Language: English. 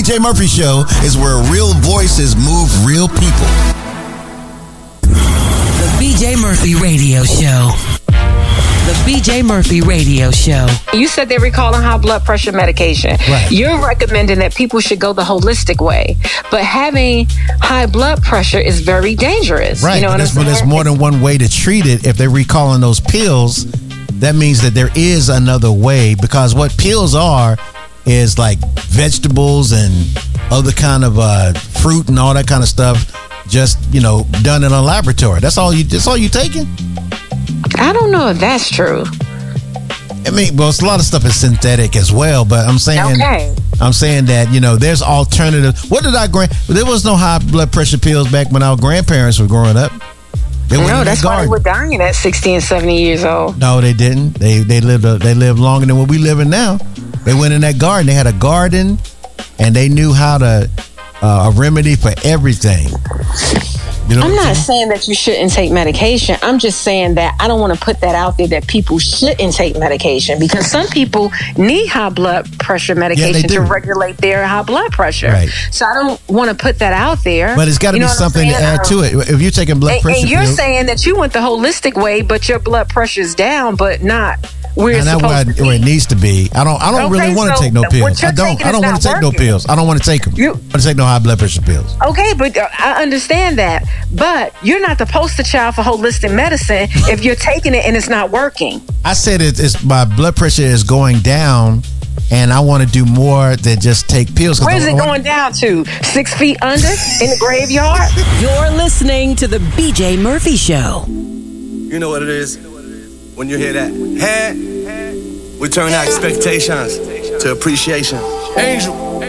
BJ Murphy Show is where real voices move real people. The BJ Murphy Radio Show. The BJ Murphy Radio Show. You said they're recalling high blood pressure medication. Right. You're recommending that people should go the holistic way. But having high blood pressure is very dangerous. Right. You know what I'm saying? But there's more than one way to treat it. If they're recalling those pills, that means that there is another way, because what pills are is like vegetables and other kind of fruit and all that kind of stuff, just, done in a laboratory. That's all you taking? I don't know if that's true. I mean, well, it's a lot of stuff is synthetic as well, but I'm saying that, there's alternatives. There was no high blood pressure pills back when our grandparents were growing up. No, that's why they were dying at 60 and 70 years old. No, they didn't. They lived longer than what we living now. They went in that garden. They had a garden, and they knew how to a remedy for everything. I'm not saying that you shouldn't take medication. I'm just saying that I don't want to put that out there that people shouldn't take medication, because some people need high blood pressure medication to regulate their high blood pressure. Right. So I don't want to put that out there. But it's got to be something to add to it. If you're taking blood pressure and you're pills, saying that you went the holistic way, but your blood pressure's down, but not where it's supposed to be. Where it needs to be. I don't really want to take no pills. I don't want to take no pills. I don't want to take them. I don't want to take no high blood pressure pills. Okay, but I understand that. But you're not the poster child for holistic medicine if you're taking it and it's not working. I said it's my blood pressure is going down, and I want to do more than just take pills. Where's it going down to? 6 feet under in the graveyard? You're listening to the BJ Murphy Show. You know what it is when you hear that. Hey, we turn our expectations to appreciation. Angel.